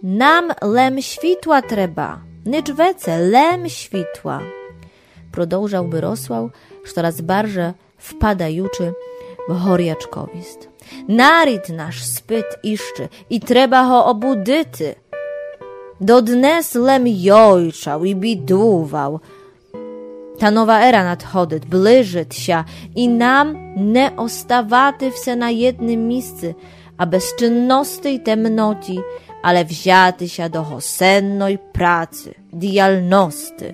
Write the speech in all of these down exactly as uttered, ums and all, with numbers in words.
Nam lem świtła trzeba, nycz wece, lem świtła. Продовжав Мирослав, щораз барже впадаючи в горячковість. Нарід наш спить іще, і треба го обудити. Доднес лем йойчав і бідував. Та нова ера надходить, ближиться, і нам не оставати все на єднім місці, а безчинності й темноті, але взятися до госенної праці, діяльності.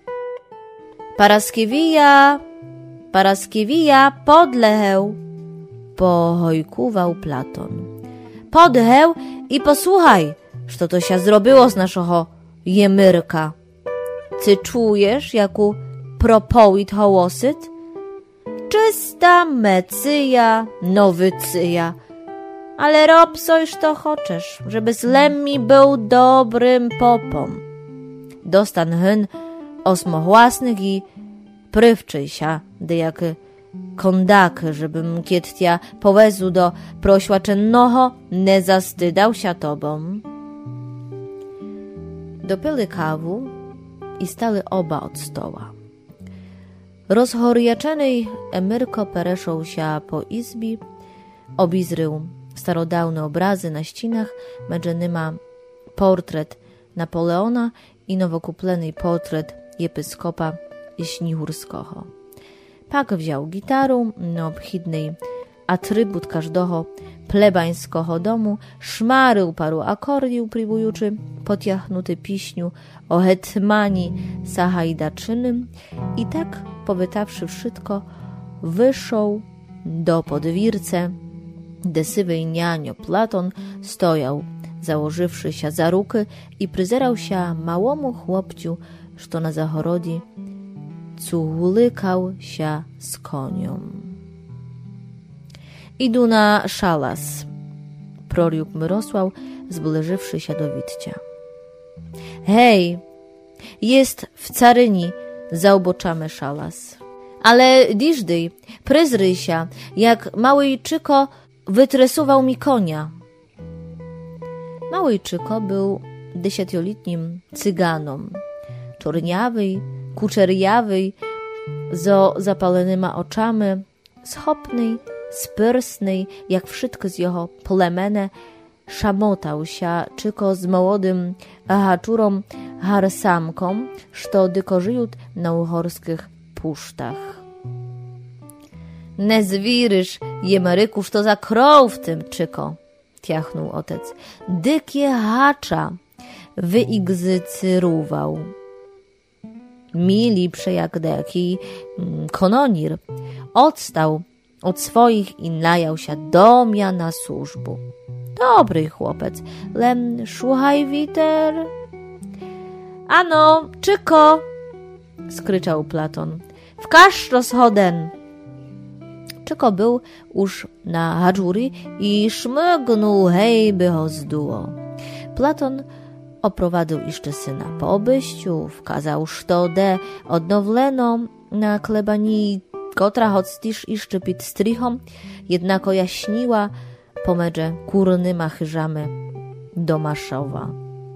Paraskiwija, Paraskiwija, podlecheł, pohojkuwał Platon. Podcheł i posłuchaj, co to się zrobiło z naszego jemyrka. Ty czujesz, jaku propoit hołosyt? Czysta mecyja, nowycyja. Ale rob coś to chcesz, żeby z lemmi był dobrym popom. Dostan hyn osmohłasnych i prywczyj się, de jak kondak, żebym kiettia powezu do prośłaczennoho nie zastydał się tobą. Dopili kawu i stali oba od stoła. Rozhorjaczeny Emyrko pereszał się po izbie, obizrył starodawne obrazy na ścianach, między nimi portret Napoleona i nowokupleny portret episkopa Śnichurskiego. Pak wziął gitaru, neobchidny atrybut każdego plebańskiego domu, szmarył paru akordiów, próbujący potiachnuty piśniu o hetmani Sahajdaczynym i tak, powytawszy wszystko, wyszł do podwórce, gdzie sywy nianio Platon stojał, założywszy się za ruky i pryzerał się małomu chłopciu, što na zachorodzi cułykał się z konią. Idu na szalas, proriókł Myrosław, zbliżywszy się do Witcia. Hej, jest w caryni, zaoboczamy szalas. Ale diżdy, pryzryj się, jak małejczyko wytresował mi konia. Małejczyko był dziesięcioletnim cyganom, czorniawy, kuczerjawy, z zapalonymi oczami, schopny, spyrsny, jak wszystko z jego plemene, szamotał się czyko z młodym haczurą harsamką, što dyko żyjut na uhorskich pusztach. Nie zwirysz, Jemeryku, što za krow w tym czyko, tiachnął otec. Dykie hacza wyigzycyrował. Milipszy jak deki kononir, odstał od swoich i najał się do mnie na służbu. Dobry chłopiec, lem słuchaj witer. Ano, czyko, skryczał Platon, wkaż rozchoden. Czyko był już na hadżury i szmygnął, hej, by ho zduło. Platon oprowadził jeszcze syna po obejściu, wkazał, što de odnowleno na klebanii, kotra hoctisz jeszcze pід strychom, jednako jaśniła pomedze kurnyma chyżamy do Maszowa.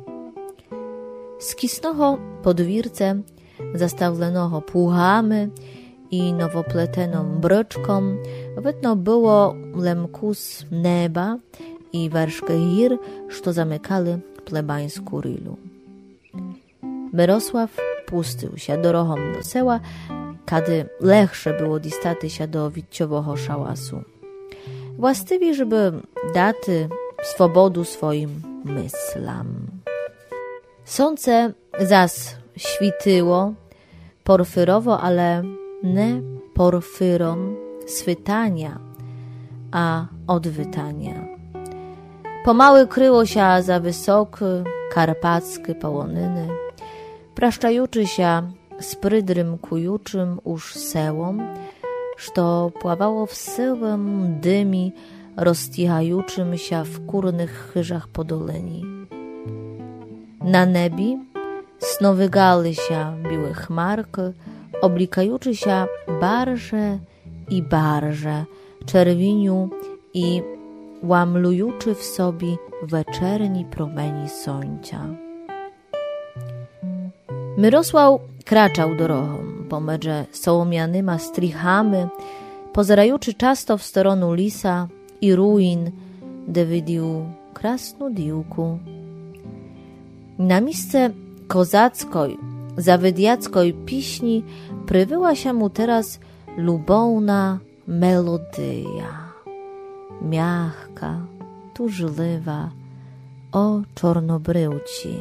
Z kisnoho podwórce, zastawlenoho płuchami i nowopleteną bryczką, widno było lemkus neba i werszkę hir, što zamykali plebańsku rylu. Myrosław pustył się drogą do seła, kiedy lechsze było distaty się do witciowoho szałasu. Właściwie, żeby daty swobodu swoim myślam. Słońce zas śwityło porfyrowo, ale nie porfyrą switania, a odwytania. Pomały kryło się za wysoki, karpackie połonyny, praszczajuczy się z prydrym kujuczym uż sełom, što pławało w syłym dymi roztichajuczym się w kurnych chyżach podoleni. Na nebi snowygały się biłe chmarki, oblikajuczy się barże i barże, czerwiniu i łamlujuczy w sobie wieczerni promeni słońca. Myrosław kraczał drogą, pomiędzy sołomianyma strichami, pozerajuczy często w stronę lisa i ruin, gdzie widział krasną diłku. Na miejsce kozackiej, zawydiackiej piśni przywyła się mu teraz lubowna melodia, miachka, tużliwa, o czornobryłci.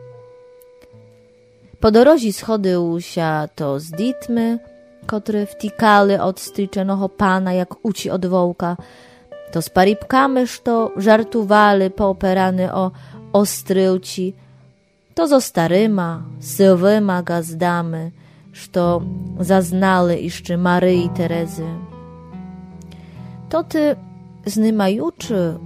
Po dorożi schodził się to z ditmy, które wtikali od stryczenego pana jak uci od wołka, to z paripkami, što żartowali pooperany o ostryłci, to zo staryma, sywyma gazdami, što zaznali jeszcze Maryi Terezy. To ty znymajuczy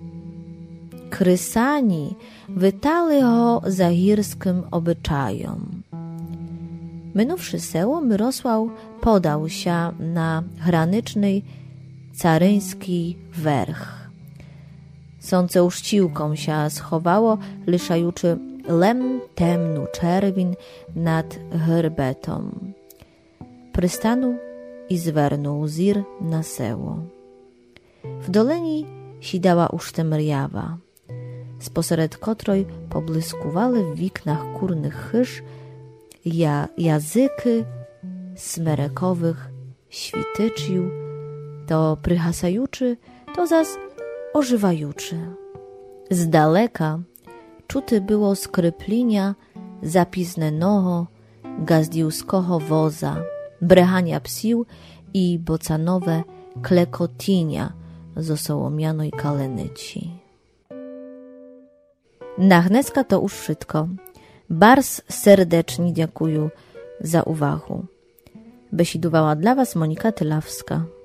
krysani wytali ho zahirskim obyczajom. Minąwszy seło, Myrosław podał się na graniczny caryński werch. Sące uczciłką się schowało, lyszajuczy lem temnu czerwin nad herbetą. Przystanu i zwernął zir na seło. W doleni sidała usztem mrjawa, spośród której pobłyskuwały w wiknach kurnych chyż ja jazyki smerekowych świtycził, to pryhasajuczy, to zas ożywajuczy. Z daleka czuty było skryplinia zapisnenego gazdiuskiego woza, brechania psił i bocanowe klekotinia z sołomianej kalenici. Na dneska to już wszystko. Bardzo serdecznie dziękuję za uwagę. Besidowała dla was Monika Tylawska.